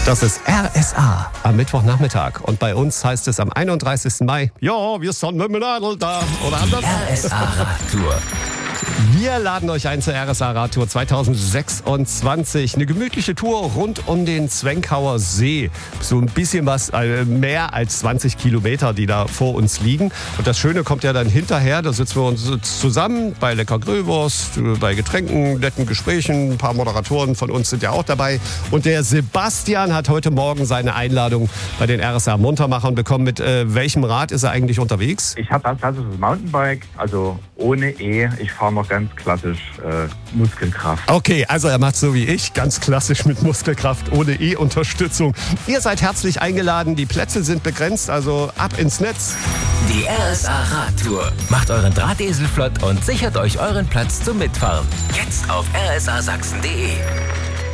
Das ist RSA am Mittwochnachmittag. Und bei uns heißt es am 31. Mai, ja, wir sind mit dem Nadel da. Oder anders? RSA Radtour. Wir laden euch ein zur RSA Radtour 2026. Eine gemütliche Tour rund um den Zwenkauer See. So ein bisschen was, mehr als 20 Kilometer, die da vor uns liegen. Und das Schöne kommt ja dann hinterher. Da sitzen wir uns zusammen bei lecker Grillwurst, bei Getränken, netten Gesprächen. Ein paar Moderatoren von uns sind ja auch dabei. Und der Sebastian hat heute Morgen seine Einladung bei den RSA Muntermachern bekommen. Mit welchem Rad ist er eigentlich unterwegs? Ich habe ein klassisches Mountainbike, also ohne E. Ich fahre noch ganz klassisch Muskelkraft. Okay, also er macht so wie ich, ganz klassisch mit Muskelkraft, ohne E-Unterstützung. Ihr seid herzlich eingeladen, die Plätze sind begrenzt, also ab ins Netz. Die RSA Radtour. Macht euren Drahtesel flott und sichert euch euren Platz zum Mitfahren. Jetzt auf rsasachsen.de.